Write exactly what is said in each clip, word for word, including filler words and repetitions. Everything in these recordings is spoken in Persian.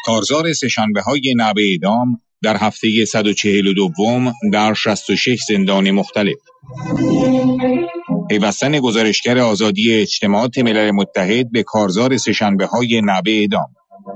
کارزار سه‌شنبه‌های نعب اعدام در هفته صد و چهل و دوم در شصت و شش زندان مختلف. پیوستن گزارشگر آزادی اجتماعات ملل متحد به کارزار سه‌شنبه‌های نعب اعدام.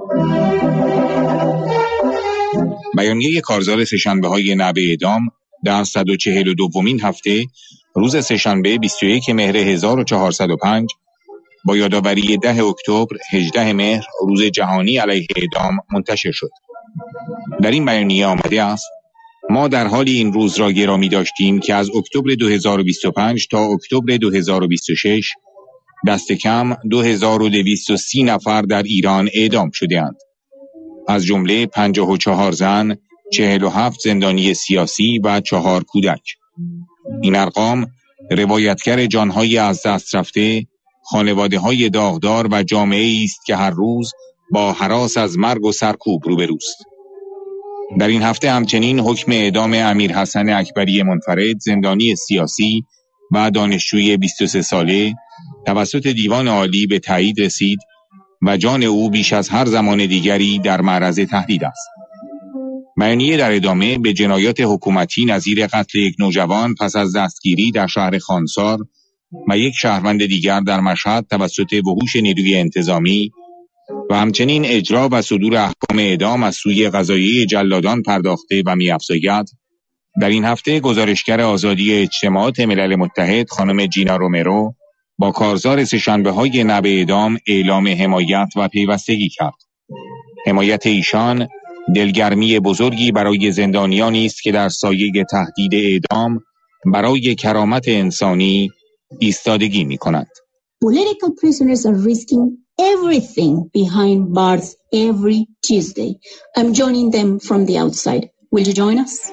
بیانیه کارزار سه‌شنبه‌های نعب اعدام در صد و چهل و دومین هفته روز سه‌شنبه بیست و یک مهر هزار و چهارصد و پنج با یادآوری ده اکتبر هجدهم مهر روز جهانی علیه اعدام منتشر شد. در این بیانیه آمده است: ما در حال این روز را گرامی داشتیم که از اکتبر دو هزار و بیست و پنج تا اکتبر دو هزار و بیست و شش دست کم دو هزار و دویست و سی نفر در ایران اعدام شده‌اند، از جمله پنجاه و چهار زن، چهل و هفت زندانی سیاسی و چهار کودک. این ارقام روایتگر جانهای از دست رفته، خانواده‌های داغدار و جامعه‌ای است که هر روز با هراس از مرگ و سرکوب روبروست. در این هفته همچنین حکم اعدام امیرحسن اکبری منفرد، زندانی سیاسی و دانشجوی بیست و سه ساله توسط دیوان عالی به تایید رسید و جان او بیش از هر زمان دیگری در معرض تهدید است. بیانیه در ادامه به جنایات حکومتی نظیر قتل یک نوجوان پس از دستگیری در شهر خانسار و یک شهروند دیگر در مشهد توسط وحوش نیروی انتظامی و همچنین اجرا و صدور احکام اعدام از سوی قضاییه جلادان پرداخته و می‌افزاید. در این هفته گزارشگر آزادی اجتماعات ملل متحد خانم جینا رومرو با کارزار سه‌شنبه‌های نعب اعدام اعلام حمایت و پیوستگی کرد. حمایت ایشان دلگرمی بزرگی برای زندانیانی است که در سایه تهدید اعدام برای کرامت انسانی ایستادگی می‌کنند. Political prisoners are risking everything behind bars every Tuesday. I'm joining them from the outside. Will you join us?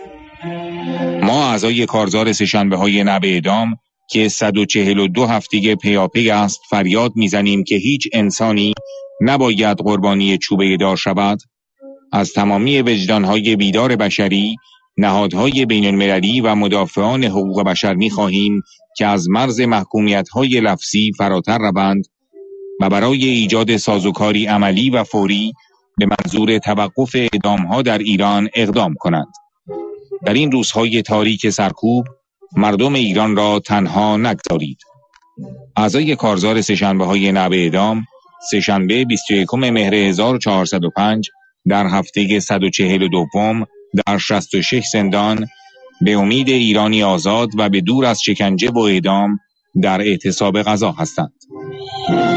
ما اعضای کارزار سه‌شنبه‌های نعب اعدام که صد و چهل و دو هفته پیاپی است فریاد میزنیم که هیچ انسانی نباید قربانی چوبه دار شود. از تمامی وجدانهای بیدار بشری، نهادهای بین المللی و مدافعان حقوق بشر می‌خواهیم که از مرز محکومیت‌های لفظی فراتر روند و برای ایجاد سازوکاری عملی و فوری به منظور توقف اعدام‌ها در ایران اقدام کنند. در این روزهای تاریک سرکوب مردم ایران را تنها نگذارید. اعضای کارزار سه‌شنبه‌های نعب اعدام سه‌شنبه بیست و یکم مهر هزار و چهارصد و پنج در هفته صد و چهل و دوم در شصت و شش زندان به امید ایرانی آزاد و به دور از شکنجه و اعدام در اعتصاب غذا هستند.